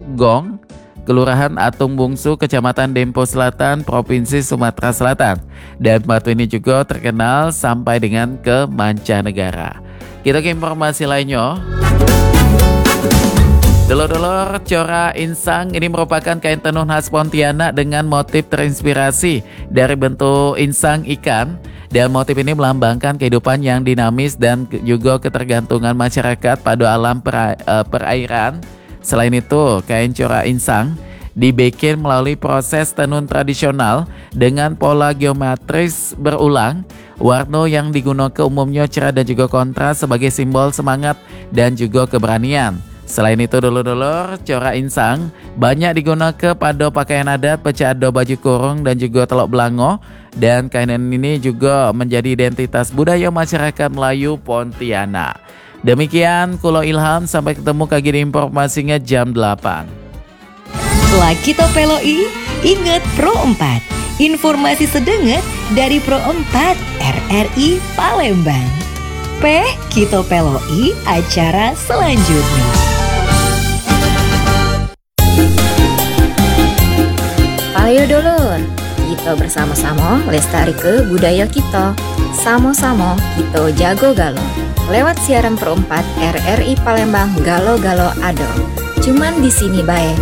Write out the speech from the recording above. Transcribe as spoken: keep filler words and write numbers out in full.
Gong, Kelurahan Atung Bungsu, Kecamatan Dempo Selatan, Provinsi Sumatera Selatan. Dan batu ini juga terkenal sampai dengan ke mancanegara. Kita ke informasi lainnya. Dulur-dulur, Cora Insang ini merupakan kain tenun khas Pontianak dengan motif terinspirasi dari bentuk insang ikan. Dan motif ini melambangkan kehidupan yang dinamis dan juga ketergantungan masyarakat pada alam pera, uh, perairan. Selain itu, kain Cora Insang dibikin melalui proses tenun tradisional dengan pola geometris berulang. Warna yang digunakan umumnya cerah dan juga kontras sebagai simbol semangat dan juga keberanian. Selain itu, dulur-dulur, Cora Insang banyak digunakan pada pakaian adat, pecado baju kurung dan juga telok belango. Dan kain ini juga menjadi identitas budaya masyarakat Melayu Pontianak. Demikian Kulo Ilham, sampai ketemu kaki di informasinya jam delapan. Setelah kita peloi, ingat Pro empat. Informasi sedenget dari Pro empat R R I Palembang. P, kita peloi acara selanjutnya. Ayo dulur, kita bersama-sama lestari ke budaya kita. Sama-sama kita jago galo. Lewat siaran Pro empat R R I Palembang, galo-galo ado. Cuman di sini bae.